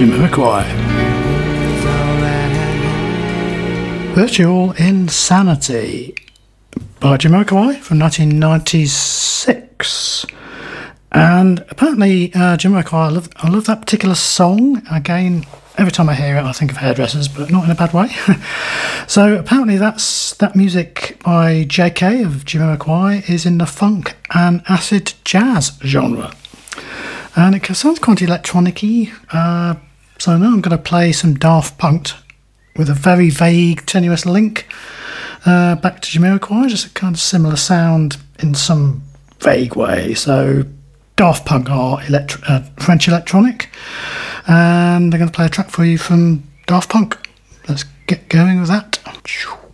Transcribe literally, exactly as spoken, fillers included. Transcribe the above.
Jamiroquai. Virtual Insanity by Jamiroquai from nineteen ninety-six. And apparently uh, Jamiroquai, I love, I love that particular song. Again, every time I hear it I think of hairdressers, but not in a bad way. So apparently that's that music by J K of Jamiroquai is in the funk and acid jazz genre. And it sounds quite electronic-y. Uh, so now I'm going to play some Daft Punk with a very vague, tenuous link uh, back to Jamiroquai, just a kind of similar sound in some vague way. So Daft Punk are electro- uh, French electronic, and they're going to play a track for you from Daft Punk. Let's get going with that.